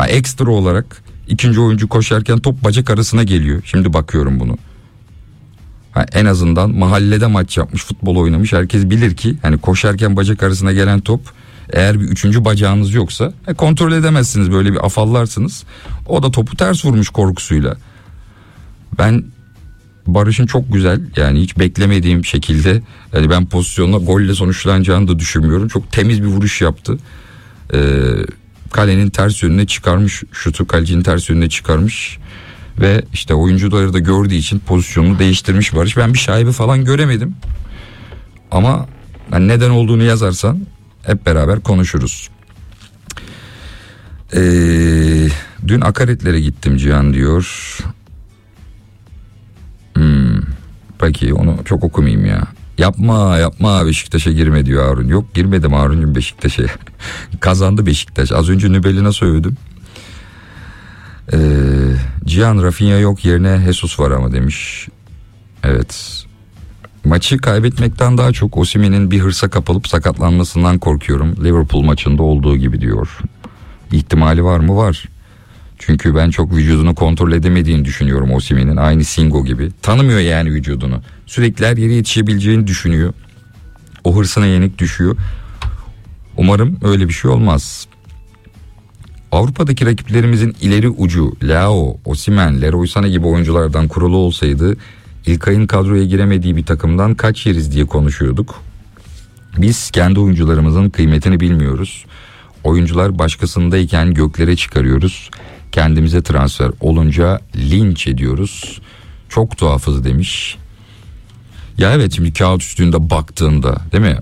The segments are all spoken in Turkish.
Ha, ekstra olarak ikinci oyuncu koşarken top bacak arasına geliyor. Şimdi bakıyorum bunu. Ha, en azından mahallede maç yapmış, futbol oynamış. Herkes bilir ki hani koşarken bacak arasına gelen top, eğer bir üçüncü bacağınız yoksa kontrol edemezsiniz, böyle bir afallarsınız. O da topu ters vurmuş korkusuyla. Ben Barış'ın çok güzel, yani hiç beklemediğim şekilde, yani ben pozisyonla golle sonuçlanacağını da düşünmüyorum. Çok temiz bir vuruş yaptı. Kalenin ters yönüne çıkarmış şutu, kalecinin ters yönüne çıkarmış. Ve işte oyuncuları da gördüğü için pozisyonunu değiştirmiş Barış. Ben bir şaibe falan göremedim. Ama yani neden olduğunu yazarsan hep beraber konuşuruz. Dün akaretlere gittim Cihan diyor. Peki onu çok okumayayım ya. Yapma Beşiktaş'a girme diyor Harun. Yok, girmedim Harun'cum Beşiktaş'a. Kazandı Beşiktaş. Az önce Nübel'ine söyledim. Cihan, Rafinha yok, yerine Jesus var ama demiş. Evet. Maçı kaybetmekten daha çok Osimhen'in bir hırsa kapılıp sakatlanmasından korkuyorum. Liverpool maçında olduğu gibi diyor. İhtimali var mı? Var. Çünkü ben çok vücudunu kontrol edemediğini düşünüyorum Osimhen'in. Aynı Singo gibi. Tanımıyor yani vücudunu. Sürekli her yere yetişebileceğini düşünüyor. O hırsına yenik düşüyor. Umarım öyle bir şey olmaz. Avrupa'daki rakiplerimizin ileri ucu Leao, Osimhen, Leroy Sané gibi oyunculardan kurulu olsaydı İlkay'ın kadroya giremediği bir takımdan kaç yeriz diye konuşuyorduk. Biz kendi oyuncularımızın kıymetini bilmiyoruz. Oyuncular başkasındayken göklere çıkarıyoruz. Kendimize transfer olunca linç ediyoruz. Çok tuhafız demiş. Ya evet, şimdi kağıt üstünde baktığında değil mi?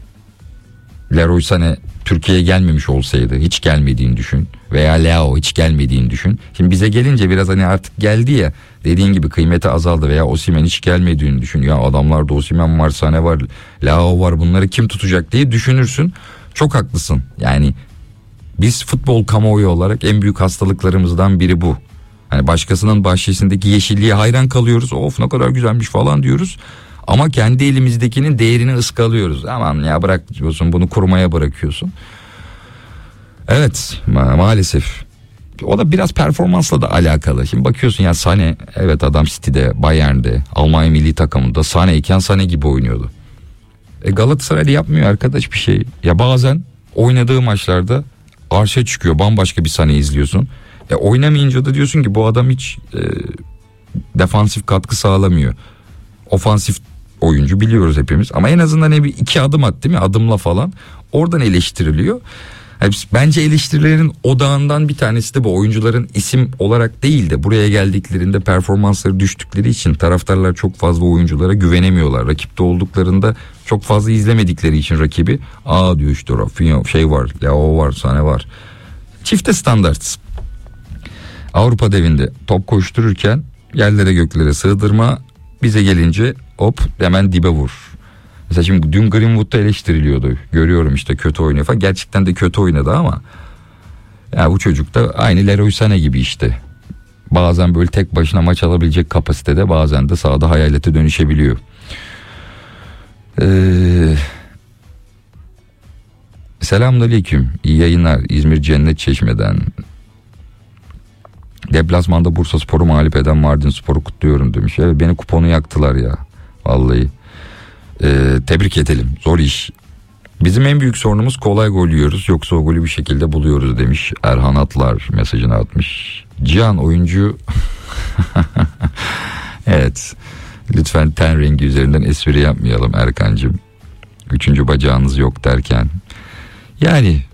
Leroy Sané Türkiye'ye gelmemiş olsaydı, hiç gelmediğini düşün. Veya Leao hiç gelmediğini düşün. Şimdi bize gelince biraz hani artık geldi ya, dediğin gibi kıymeti azaldı. Veya Osimhen hiç gelmediğini düşün. Ya adamlarda Osimhen var, Sané var, Leao var, bunları kim tutacak diye düşünürsün. Çok haklısın. Yani biz futbol kamuoyu olarak en büyük hastalıklarımızdan biri bu. Hani başkasının bahçesindeki yeşilliğe hayran kalıyoruz. Of ne kadar güzelmiş falan diyoruz. Ama kendi elimizdekinin değerini ıskalıyoruz. Aman ya bırak diyorsun, bunu kurumaya bırakıyorsun. Evet, maalesef. O da biraz performansla da alakalı. Şimdi bakıyorsun ya, Sané, evet adam City'de, Bayern'de, Almanya milli takımında Sané iken Sané gibi oynuyordu. Galatasaray'da yapmıyor arkadaş bir şey. Ya bazen oynadığı maçlarda arşa çıkıyor, bambaşka bir Sané izliyorsun. Oynamayınca da diyorsun ki bu adam hiç defansif katkı sağlamıyor. Ofansif oyuncu biliyoruz hepimiz, ama en azından bir iki adım at değil mi, adımla falan, oradan eleştiriliyor. Yani bence eleştirilerin odağından bir tanesi de bu, oyuncuların isim olarak değil de buraya geldiklerinde performansları düştükleri için taraftarlar çok fazla oyunculara güvenemiyorlar. Rakipte olduklarında çok fazla izlemedikleri için rakibi, diyor işte Rafinha şey var, Leao var, Sané var. Çifte standart. Avrupa devinde top koştururken yerlere göklere sığdırma, bize gelince hop hemen dibe vur. Mesela şimdi dün Greenwood'da eleştiriliyordu. Görüyorum işte kötü oynuyor falan. Gerçekten de kötü oynadı ama ya bu çocuk da aynı Leroy Sané gibi işte. Bazen böyle tek başına maç alabilecek kapasitede, bazen de sahada hayalete dönüşebiliyor. Selamünaleyküm. İyi yayınlar İzmir Cennet Çeşme'den. Deplasmanda Bursaspor'u mağlup eden Mardinspor'u kutluyorum demiş. Evet, beni kuponu yaktılar ya. Vallahi. Tebrik edelim. Zor iş. Bizim en büyük sorunumuz kolay gol yiyoruz. Yoksa o golü bir şekilde buluyoruz demiş. Erhan Atlar mesajını atmış. Cihan oyuncu. Evet. Lütfen ten rengi üzerinden espri yapmayalım Erkancığım. Üçüncü bacağınız yok derken. Yani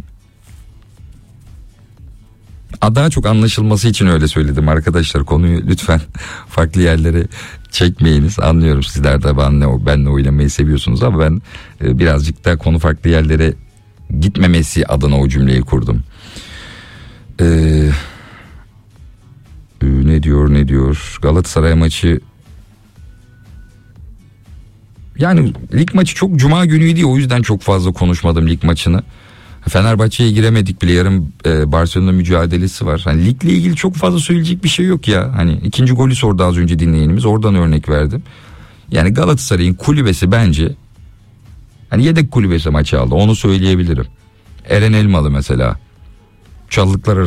daha çok anlaşılması için öyle söyledim arkadaşlar. Konuyu lütfen farklı yerlere çekmeyiniz. Anlıyorum, sizler de benle oynamayı seviyorsunuz ama ben birazcık da konu farklı yerlere gitmemesi adına o cümleyi kurdum. Ne diyor Galatasaray maçı, yani lig maçı çok cuma günüydü, o yüzden çok fazla konuşmadım lig maçını. Fenerbahçe'ye giremedik bile, yarın Barcelona mücadelesi var. Hani ligle ilgili çok fazla söyleyecek bir şey yok ya. Hani ikinci golü sordu az önce dinleyenimiz, oradan örnek verdim. Yani Galatasaray'ın kulübesi bence hani yedek kulübesi maçı aldı, onu söyleyebilirim. Eren Elmalı mesela, çalılıklar